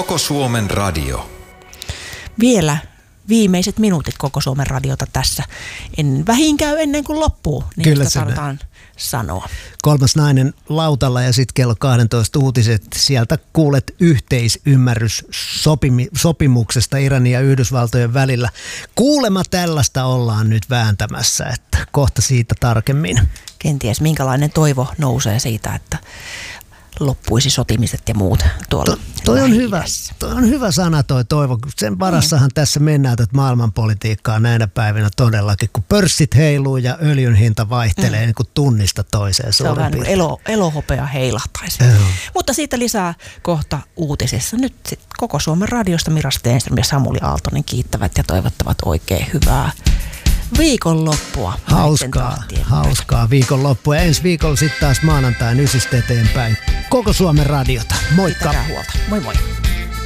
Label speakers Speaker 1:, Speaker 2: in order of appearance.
Speaker 1: Koko Suomen radio.
Speaker 2: Vielä viimeiset minuutit Koko Suomen radiota tässä. En vähin käy ennen kuin loppuu, niin
Speaker 3: kyllä
Speaker 2: sitä tarvitaan sanoa.
Speaker 3: Kolmas nainen lautalla ja sitten kello 12 uutiset. Sieltä kuulet yhteisymmärryssopimuksesta Iranin ja Yhdysvaltojen välillä. Kuulemma tällaista ollaan nyt vääntämässä, että kohta siitä tarkemmin.
Speaker 2: Kenties minkälainen toivo nousee siitä, että loppuisi sotimiset ja muut tuolla.
Speaker 3: Toi on hyvä sana toi toivo. Sen varassahan tässä mennään tätä maailmanpolitiikkaa näinä päivinä todellakin, kun pörssit heiluu ja öljyn hinta vaihtelee niin kuin tunnista toiseen.
Speaker 2: Se on vähän niin kuin elohopea heilahtaisi. Mutta siitä lisää kohta uutisissa. Nyt Koko Suomen radiosta Mira Stenström ja Samuli Aaltonen kiittävät ja toivottavat oikein hyvää viikonloppua.
Speaker 3: Hauskaa viikonloppua. Ja ensi viikolla sitten taas maanantain 9 eteenpäin. Koko Suomen radiota. Moikka!
Speaker 2: Pitäkää huolta. Moi moi!